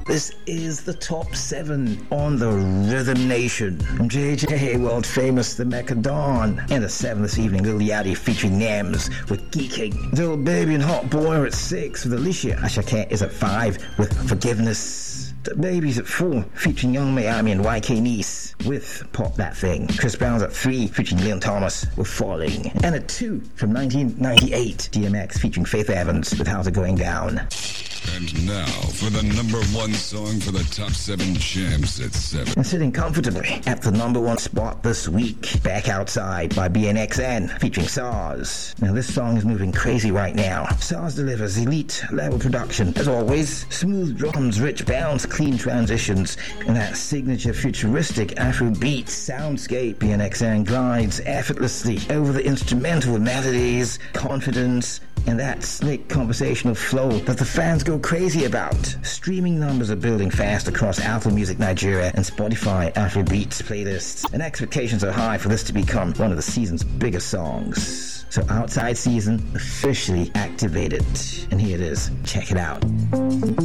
This is the top 7 on the Rhythm Nation. From JJ, world famous The Mecca Dawn. And the 7 this evening, Lil Yachty featuring Nems with Geeking. Dill Baby and Hot Boy are at 6 with Alicia. Asha Kent is at 5 with Forgiveness. The Baby's at 4 featuring Young Miami and YK Nice with Pop That Thing. Chris Brown's at 3 featuring Leon Thomas with Falling. And at 2 from 1998, DMX featuring Faith Evans with How's It Going Down. And now for the number 1 song for the top 7 champs at 7. And sitting comfortably at the number 1 spot this week, Back Outside by BNXN featuring SARS. Now this song is moving crazy right now. SARS delivers elite level production. As always, smooth drums, rich bounce, clean transitions, and that signature futuristic Afrobeat soundscape. BNXN glides effortlessly over the instrumental melodies, confidence, and that slick conversational flow that the fans go crazy about. Streaming numbers are building fast across Apple Music Nigeria and Spotify Afrobeats playlists, and expectations are high for this to become one of the season's biggest songs. So Outside Season officially activated, and here it is. Check it out.